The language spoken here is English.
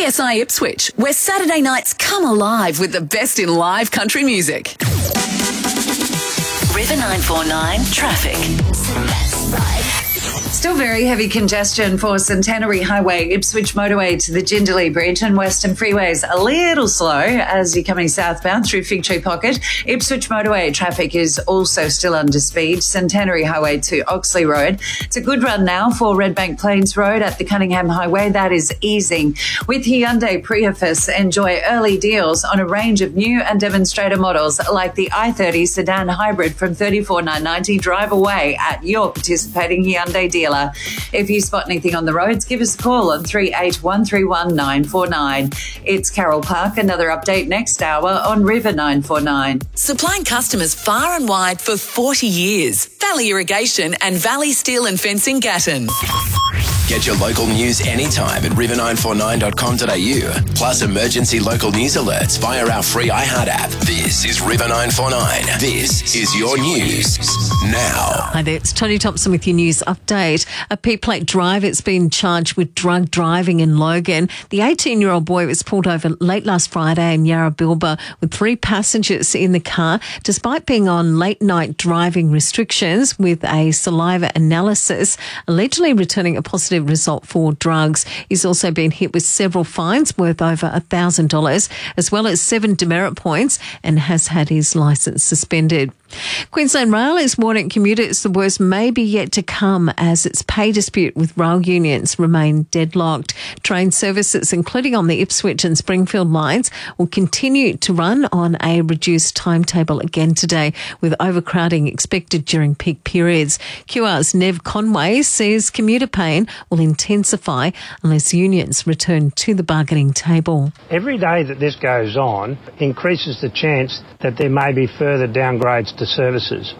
PSI Ipswich, where Saturday nights come alive with the best in live country music. River 949 traffic. Still very heavy congestion for Centenary Highway, Ipswich Motorway to the Jindalee Bridge, and Western Freeways a little slow as you're coming southbound through Fig Tree Pocket. Ipswich Motorway traffic is also still under speed. Centenary Highway to Oxley Road. It's a good run now for Redbank Plains Road at the Cunningham Highway. That is easing. With Hyundai Prius, enjoy early deals on a range of new and demonstrator models like the i30 sedan hybrid from $34,990. Drive away at your participating Hyundai dealer. If you spot anything on the roads, give us a call on 38131949. 949. It's Carol Park. Another update next hour on River 949. Supplying customers far and wide for 40 years. Valley Irrigation and Valley Steel and Fencing Gatton. Get your local news anytime at river949.com.au. Plus emergency local news alerts via our free iHeart app. This is River 949. This is your news now. Hi there, it's Tony Thompson with your news update. A P-plate driver has been charged with drug driving in Logan. The 18-year-old boy was pulled over late last Friday in Yarrabilba with 3 passengers in the car, despite being on late-night driving restrictions with a saliva analysis, allegedly returning a positive result for drugs. He's also been hit with several fines worth over $1,000, as well as 7 demerit points, and has had his licence suspended. Queensland Rail is warning commuters the worst may be yet to come as its pay dispute with rail unions remain deadlocked. Train services, including on the Ipswich and Springfield lines, will continue to run on a reduced timetable again today, with overcrowding expected during peak periods. QR's Nev Conway says commuter pain will intensify unless unions return to the bargaining table. Every day that this goes on increases the chance that there may be further downgrades to services.